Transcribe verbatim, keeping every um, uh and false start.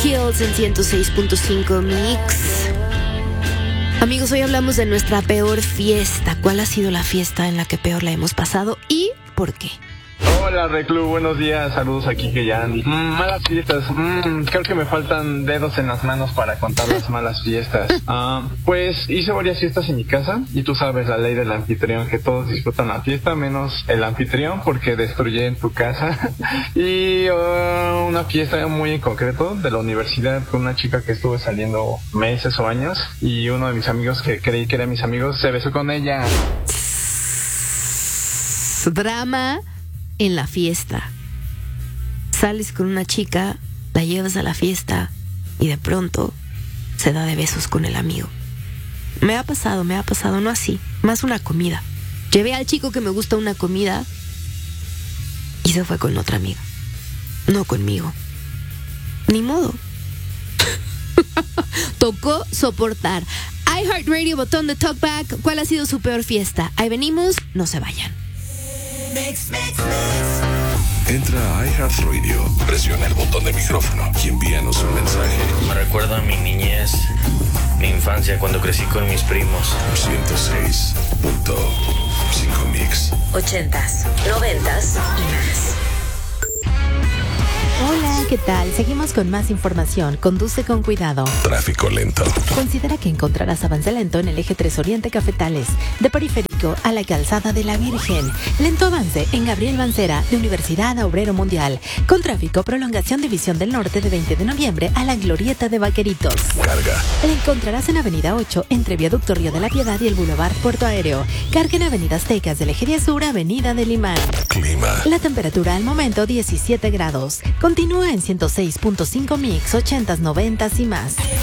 Kills en ciento seis punto cinco Mix. Amigos, hoy hablamos de nuestra peor fiesta. ¿Cuál ha sido la fiesta en la que peor la hemos pasado y por qué? Hola Reclu, buenos días, saludos aquí que ya mm, malas fiestas, mm, creo que me faltan dedos en las manos para contar las malas fiestas. Uh, pues hice varias fiestas en mi casa y tú sabes la ley del anfitrión, que todos disfrutan la fiesta menos el anfitrión porque destruye en tu casa. Y uh, una fiesta muy en concreto de la universidad con una chica que estuve saliendo meses o años y uno de mis amigos que creí que eran mis amigos se besó con ella. Drama en la fiesta. Sales con una chica, la llevas a la fiesta y de pronto se da de besos con el amigo. Me ha pasado, me ha pasado, no así, más una comida. Llevé al chico que me gusta una comida y se fue con otra amiga. No conmigo. Ni modo. Tocó soportar. iHeartRadio, botón de talkback. ¿Cuál ha sido su peor fiesta? Ahí venimos, no se vayan. Mix, mix, mix. Entra a iHeartRadio, presiona el botón de micrófono y envíanos un mensaje. Me recuerda a mi niñez, mi infancia cuando crecí con mis primos. ciento seis punto cinco Mix. Ochentas, noventas y más. Hola, ¿qué tal? Seguimos con más información. Conduce con cuidado. Tráfico lento. Considera que encontrarás avance lento en el eje tres Oriente Cafetales, de Periférico a la Calzada de la Virgen. Lento avance en Gabriel Mancera, de Universidad a Obrero Mundial. Con tráfico, prolongación División del Norte de veinte de noviembre a la Glorieta de Vaqueritos. Carga. La encontrarás en Avenida ocho, entre Viaducto Río de la Piedad y el Boulevard Puerto Aéreo. Carga en Avenida Aztecas del Eje Sur, Avenida del Limán. Clima. La temperatura al momento diecisiete grados. Continúa en ciento seis punto cinco Mix, ochentas, noventas y más.